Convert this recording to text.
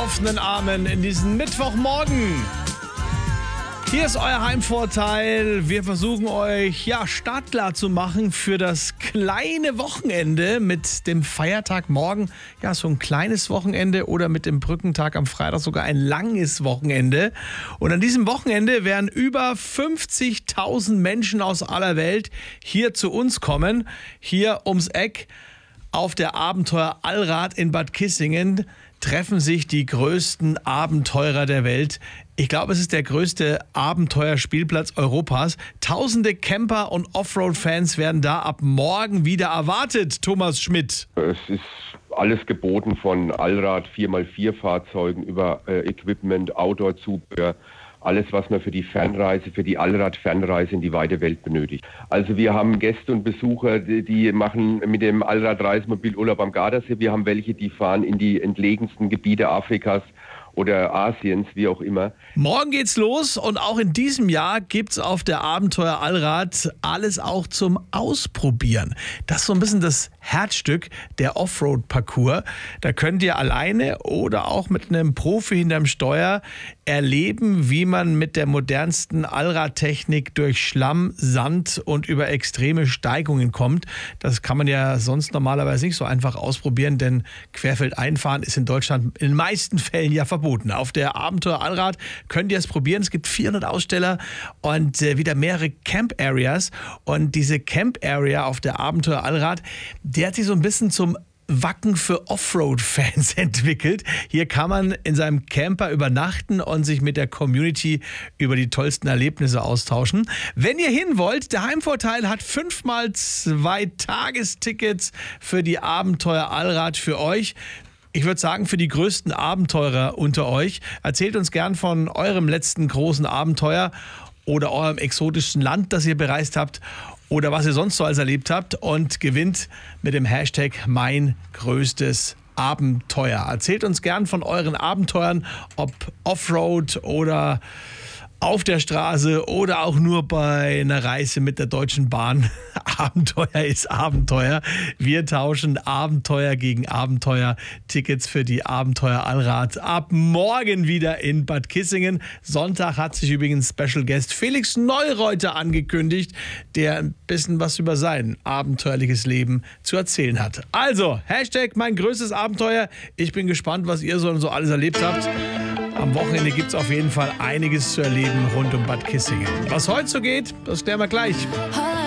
offenen Armen in diesen Mittwochmorgen. Hier ist euer Heimvorteil. Wir versuchen euch startklar zu machen für das kleine Wochenende mit dem Feiertag morgen. Ja, so ein kleines Wochenende oder mit dem Brückentag am Freitag sogar ein langes Wochenende. Und an diesem Wochenende werden über 50.000 Menschen aus aller Welt hier zu uns kommen. Hier ums Eck auf der Abenteuer Allrad in Bad Kissingen treffen sich die größten Abenteurer der Welt. Ich glaube, es ist der größte Abenteuerspielplatz Europas. Tausende Camper und Offroad-Fans werden da ab morgen wieder erwartet. Thomas Schmidt. Es ist alles geboten, von Allrad, 4x4-Fahrzeugen über Equipment, Outdoor-Zubehör. Alles, was man für die Fernreise, für die Allrad-Fernreise in die weite Welt benötigt. Also wir haben Gäste und Besucher, die machen mit dem Allrad-Reisemobil Urlaub am Gardasee. Wir haben welche, die fahren in die entlegensten Gebiete Afrikas oder Asiens, wie auch immer. Morgen geht's los und auch in diesem Jahr gibt's auf der Abenteuer Allrad alles auch zum Ausprobieren. Das ist so ein bisschen das Herzstück der Offroad-Parcours. Da könnt ihr alleine oder auch mit einem Profi hinterm Steuer erleben, wie man mit der modernsten Allradtechnik durch Schlamm, Sand und über extreme Steigungen kommt. Das kann man ja sonst normalerweise nicht so einfach ausprobieren, denn Querfeldeinfahren ist in Deutschland in den meisten Fällen ja verboten. Auf der Abenteuer Allrad könnt ihr es probieren. Es gibt 400 Aussteller und wieder mehrere Camp Areas. Und diese Camp Area auf der Abenteuer Allrad, die hat sich so ein bisschen zum Wacken für Offroad-Fans entwickelt. Hier kann man in seinem Camper übernachten und sich mit der Community über die tollsten Erlebnisse austauschen. Wenn ihr hin wollt, der Heimvorteil hat 5x2 Tagestickets für die Abenteuer Allrad für euch. Ich würde sagen, für die größten Abenteurer unter euch. Erzählt uns gern von eurem letzten großen Abenteuer oder eurem exotischsten Land, das ihr bereist habt oder was ihr sonst so alles erlebt habt und gewinnt mit dem Hashtag mein größtes Abenteuer. Erzählt uns gern von euren Abenteuern, ob Offroad oder auf der Straße oder auch nur bei einer Reise mit der Deutschen Bahn. Abenteuer ist Abenteuer. Wir tauschen Abenteuer gegen Abenteuer. Tickets für die Abenteuer Allrad ab morgen wieder in Bad Kissingen. Sonntag hat sich übrigens Special Guest Felix Neureuter angekündigt, der ein bisschen was über sein abenteuerliches Leben zu erzählen hat. Also, Hashtag mein größtes Abenteuer. Ich bin gespannt, was ihr so alles erlebt habt. Am Wochenende gibt es auf jeden Fall einiges zu erleben rund um Bad Kissingen. Was heute so geht, das klären wir gleich.